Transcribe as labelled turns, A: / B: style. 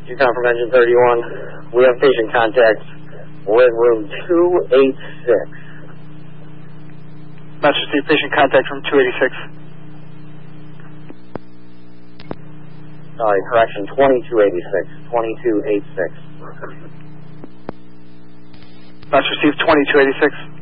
A: Yukon from Engine 31. We have patient contact with room 286.
B: Master Steve, patient contact from 286.
A: Sorry, correction, 2286. 2286.
B: Master Steve, 2286.